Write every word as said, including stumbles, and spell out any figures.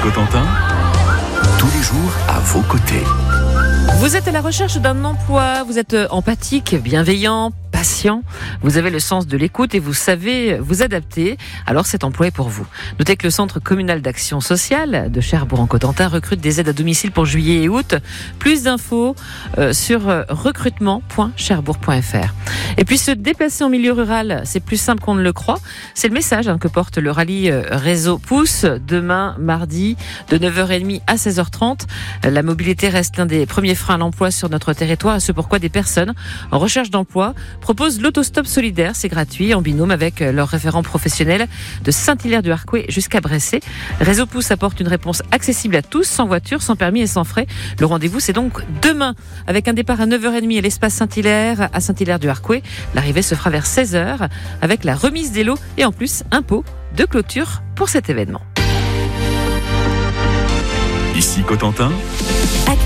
Cotentin, tous les jours à vos côtés. Vous êtes à la recherche d'un emploi, vous êtes empathique, bienveillant, patient, vous avez le sens de l'écoute et vous savez vous adapter, alors cet emploi est pour vous. Notez que le Centre communal d'action sociale de Cherbourg-en-Cotentin recrute des aides à domicile pour juillet et août. Plus d'infos euh, sur recrutement point cherbourg point f r. Et puis se déplacer en milieu rural, c'est plus simple qu'on ne le croit. C'est le message hein, que porte le rallye Réseau Pousse demain mardi de neuf heures trente à seize heures trente. La mobilité reste l'un des premiers freins à l'emploi sur notre territoire, et c'est pourquoi des personnes en recherche d'emploi proposent l'autostop solidaire. C'est gratuit en binôme avec leur référent professionnel de Saint-Hilaire-du-Harcouët jusqu'à Bressay. Réseau Pousse apporte une réponse accessible à tous, sans voiture, sans permis et sans frais. Le rendez-vous, c'est donc demain avec un départ à neuf heures trente à l'espace Saint-Hilaire à Saint-Hilaire-du-Harcouët. L'arrivée se fera vers seize heures avec la remise des lots et en plus un pot de clôture pour cet événement. Ici Cotentin.